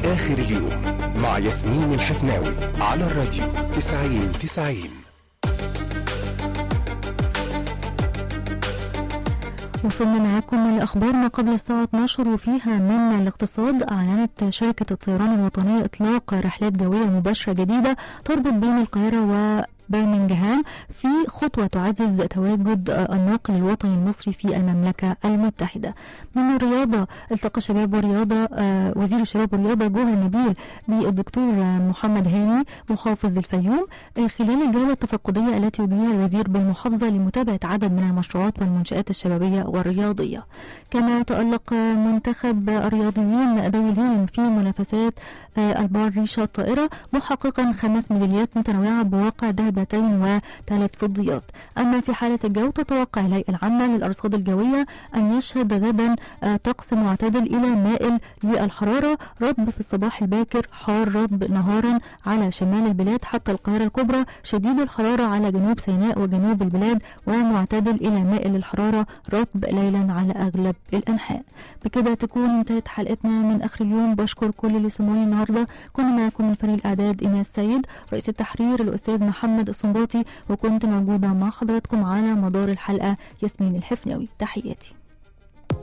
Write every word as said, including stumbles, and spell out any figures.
آخر اليوم مع ياسمين الحفناوي على الراديو تسعين تسعين. وصلنا معاكم لأخبار ما قبل الساعة اثناشر، وفيها من الاقتصاد. أعلنت شركة الطيران الوطنية إطلاق رحلات جوية مباشرة جديدة تربط بين القاهرة و برمنغهام في خطوة تعزز تواجد الناقل الوطني المصري في المملكة المتحدة. من الرياضة، التقى شباب والرياضة وزير الشباب والرياضة جوهر نبيل بالدكتور محمد هاني محافظ الفيوم خلال الجولة التفقدية التي يجريها الوزير بالمحافظة لمتابعة عدد من المشروعات والمنشآت الشبابية والرياضية. كما تألق منتخب الرياضيين ذوي الهمم في منافسات البار ريشة الطائرة محققا خمس ميداليات متنوعة بواقع ذهبتين وثلاث فضيات. أما في حالة الجو، تتوقع الهيئة العامة للأرصاد الجوية أن يشهد غدا طقس معتدل إلى مائل للحرارة، رطب في الصباح الباكر، حار رطب نهارا على شمال البلاد حتى القاهرة الكبرى، شديد الحرارة على جنوب سيناء وجنوب البلاد، ومعتدل إلى مائل الحرارة، رطب ليلا على أغلب الأنحاء. بكده تكون انتهت حلقتنا من آخر اليوم. بشكر كل اللي سمعوني النهارده. كنا معكم من فريق الإعداد إيناس سيد، رئيس التحرير الأستاذ محمد الصنباطي، وكنت موجودة مع حضراتكم على مدار الحلقة ياسمين الحفناوي. تحياتي.